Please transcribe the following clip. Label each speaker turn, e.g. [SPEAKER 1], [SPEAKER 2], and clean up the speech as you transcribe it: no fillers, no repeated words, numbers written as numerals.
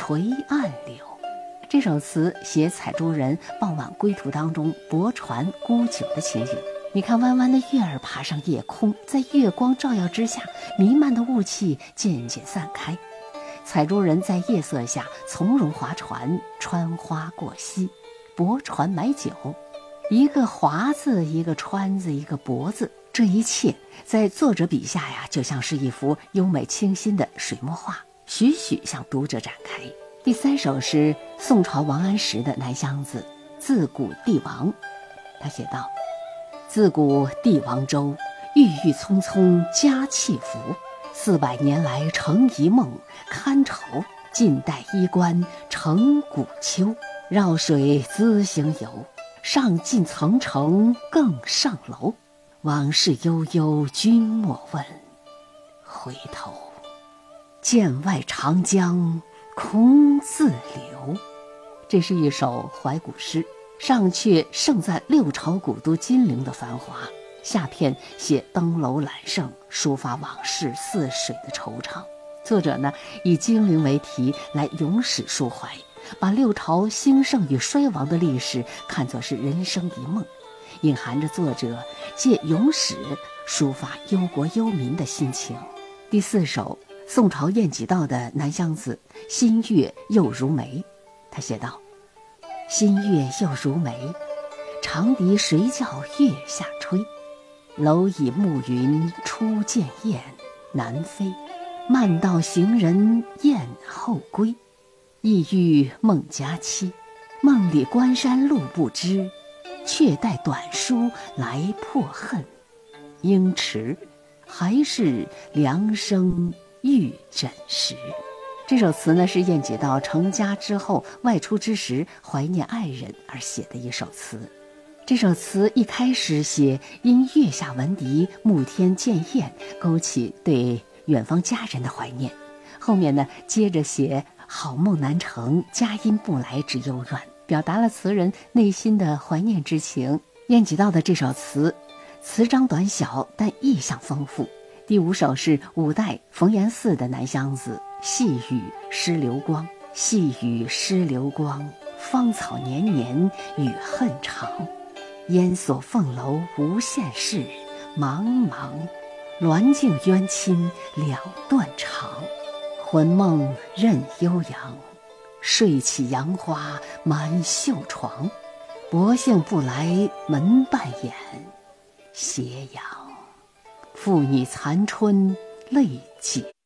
[SPEAKER 1] 垂岸柳。这首词写采珠人傍晚归途当中泊船沽酒的情景。你看弯弯的月儿爬上夜空，在月光照耀之下，弥漫的雾气渐渐散开。采珠人在夜色下从容划船，穿花过溪，泊船买酒。一个划字，一个川字，一个泊字，这一切在作者笔下呀，就像是一幅优美清新的水墨画，徐徐向读者展开。第3首是宋朝王安石的《南乡子》，自古帝王。他写道：自古帝王州，郁郁葱葱佳气浮。400年来成一梦，堪愁近代衣冠成古丘。绕水资行游，上进层层更上楼。往事悠悠君莫问，回头剑外长江空自流。这是一首怀古诗，上阙盛赞六朝古都金陵的繁华，下片写登楼揽胜，抒发往事似水的惆怅。作者呢，以金陵为题来咏史抒怀，把六朝兴盛与衰亡的历史看作是人生一梦，隐含着作者借咏史抒发忧国忧民的心情。第4首，宋朝晏几道的《南乡子》，新月又如眉。他写道：新月又如眉，长笛谁教月下吹。蝼蚁暮云初见雁，南飞。漫道行人雁后归。意欲梦佳期，梦里关山路不知。却带短书来破恨，应迟还是凉生玉枕石。这首词呢，是晏几道成家之后外出之时怀念爱人而写的一首词。这首词一开始写因月下闻笛，暮天见雁，勾起对远方家人的怀念。后面呢，接着写好梦难成，佳音不来之幽怨，表达了词人内心的怀念之情。晏几道的这首词，词章短小，但意象丰富。第5首是五代冯延巳的《南乡子》，细雨湿流光。细雨湿流光，芳草年年与恨长。烟锁凤楼无限事，茫茫鸾镜冤亲两断肠。魂梦任悠扬，睡起杨花满袖床。薄幸不来门半掩，斜阳妇女残春泪几